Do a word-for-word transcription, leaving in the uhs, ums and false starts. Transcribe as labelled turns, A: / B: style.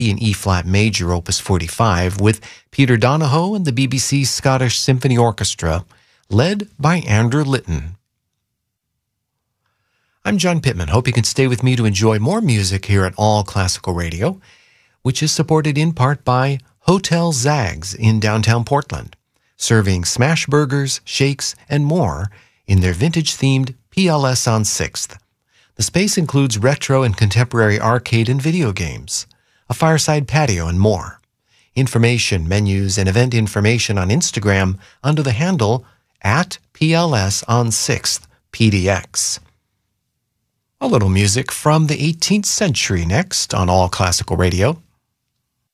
A: in E-flat major, opus forty-five, with Peter Donahoe and the B B C Scottish Symphony Orchestra, led by Andrew Litton. I'm John Pittman. Hope you can stay with me to enjoy more music here at All Classical Radio, which is supported in part by Hotel Zags in downtown Portland, serving smash burgers, shakes, and more in their vintage-themed P L S on sixth. The space includes retro and contemporary arcade and video games, a fireside patio, and more. Information, menus, and event information on Instagram under the handle at P L S on sixth P D X. A little music from the eighteenth century next on All Classical Radio.